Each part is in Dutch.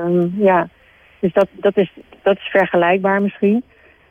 Ja, dus dat is vergelijkbaar misschien.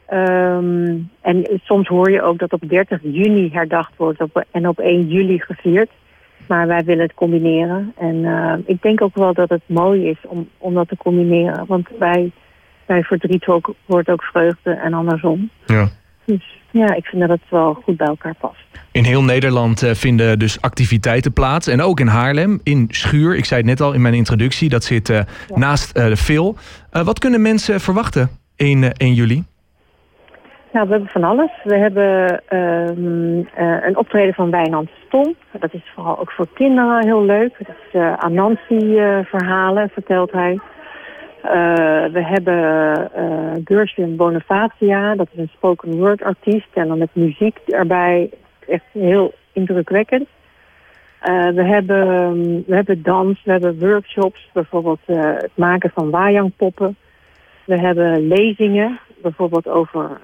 En soms hoor je ook dat op 30 juni herdacht wordt en op 1 juli gevierd. Maar wij willen het combineren. En ik denk ook wel dat het mooi is om dat te combineren. Want bij verdriet hoort ook vreugde en andersom. Ja. Dus ja, ik vind dat het wel goed bij elkaar past. In heel Nederland vinden dus activiteiten plaats. En ook in Haarlem, in Schuur. Ik zei het net al in mijn introductie. Dat zit naast de Vil. Wat kunnen mensen verwachten 1 juli? Nou, we hebben van alles. We hebben een optreden van Wijnand Stomp. Dat is vooral ook voor kinderen heel leuk. Dat is Anansi-verhalen, vertelt hij. We hebben Gershwin Bonifacia. Dat is een spoken word artiest. En dan met muziek erbij. Echt heel indrukwekkend. We hebben dans, we hebben workshops. Bijvoorbeeld het maken van wayangpoppen. We hebben lezingen. Bijvoorbeeld over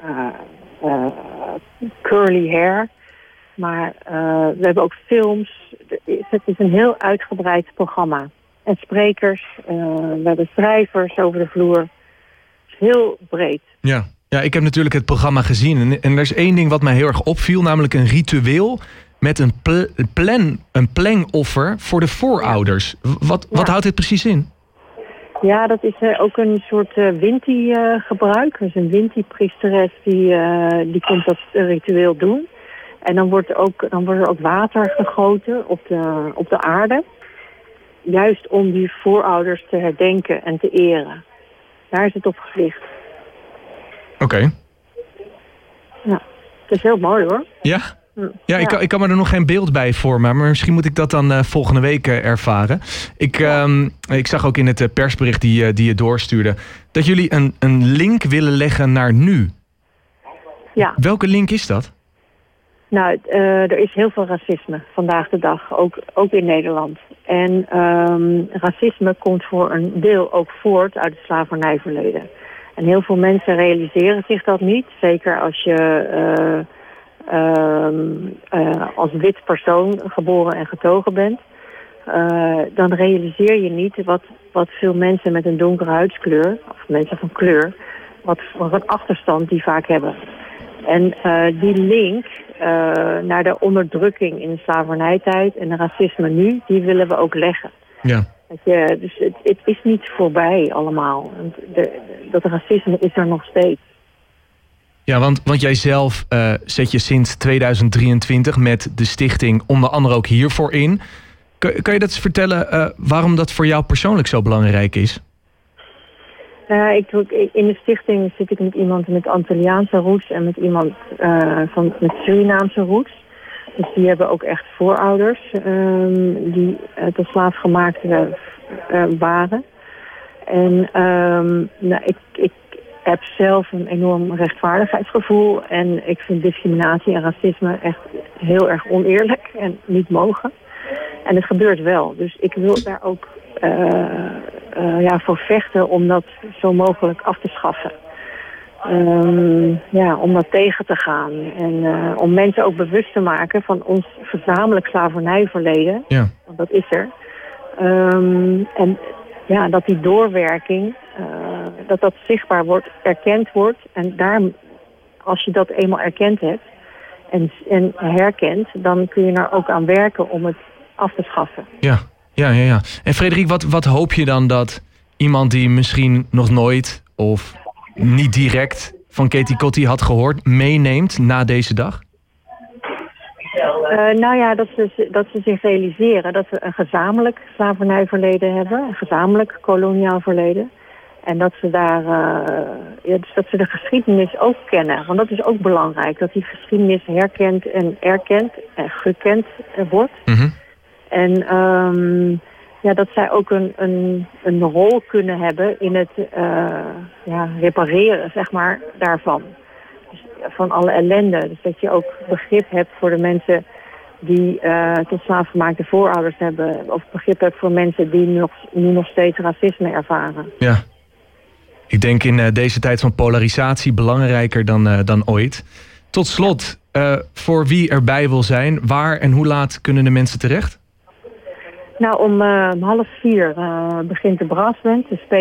curly hair. Maar we hebben ook films. Het is een heel uitgebreid programma. En sprekers. We hebben schrijvers over de vloer. Het is heel breed. Ja, ik heb natuurlijk het programma gezien. En er is 1 ding wat mij heel erg opviel. Namelijk een ritueel met een plengoffer voor de voorouders. Wat houdt dit precies in? Ja, dat is ook een soort Winti-gebruik. Dus een Winti-priesteres die komt dat ritueel doen. En dan wordt er ook water gegoten op de aarde. Juist om die voorouders te herdenken en te eren. Daar is het op gericht. Oké. Ja, het is heel mooi hoor. Ja? Ja, ik kan me er nog geen beeld bij vormen, maar misschien moet ik dat dan volgende week ervaren. Ik zag ook in het persbericht die je doorstuurde dat jullie een link willen leggen naar nu. Ja. Welke link is dat? Nou, er is heel veel racisme vandaag de dag, ook in Nederland. En racisme komt voor een deel ook voort uit het slavernijverleden. En heel veel mensen realiseren zich dat niet, zeker als je als wit persoon geboren en getogen bent, dan realiseer je niet wat veel mensen met een donkere huidskleur, of mensen van kleur, wat voor een achterstand die vaak hebben. En die link naar de onderdrukking in de slavernijtijd en de racisme nu, die willen we ook leggen. Ja. Dus het is niet voorbij allemaal. Dat racisme is er nog steeds. Ja, want jij zelf zet je sinds 2023 met de stichting onder andere ook hiervoor in. Kan je dat eens vertellen waarom dat voor jou persoonlijk zo belangrijk is? In de stichting zit ik met iemand met Antilliaanse roots en met iemand met Surinaamse roots. Dus die hebben ook echt voorouders die tot slaaf gemaakt waren. En ik heb zelf een enorm rechtvaardigheidsgevoel. En ik vind discriminatie en racisme echt heel erg oneerlijk en niet mogen. En het gebeurt wel. Dus ik wil daar ook voor vechten om dat zo mogelijk af te schaffen. Om dat tegen te gaan. En om mensen ook bewust te maken van ons gezamenlijk slavernijverleden. Ja. Want dat is er. En ja, dat die doorwerking, dat zichtbaar wordt, erkend wordt. En daar, als je dat eenmaal erkend hebt en herkent, dan kun je er ook aan werken om het af te schaffen. Ja. En Frederik, wat hoop je dan dat iemand die misschien nog nooit of niet direct van Katie Cotty had gehoord, meeneemt na deze dag? Dat ze zich realiseren dat we een gezamenlijk slavernijverleden hebben, een gezamenlijk koloniaal verleden. En dat ze dus dat ze de geschiedenis ook kennen. Want dat is ook belangrijk, dat die geschiedenis herkend en erkend en gekend wordt. Mm-hmm. En dat zij ook een rol kunnen hebben in het repareren, zeg maar, daarvan. Dus van alle ellende. Dus dat je ook begrip hebt voor de mensen die tot slaafgemaakte voorouders hebben. Of begrip hebt voor mensen die nu nog steeds racisme ervaren. Ja. Ik denk in deze tijd van polarisatie belangrijker dan ooit. Tot slot, voor wie erbij wil zijn, waar en hoe laat kunnen de mensen terecht? Nou, om 3:30 begint de brassband.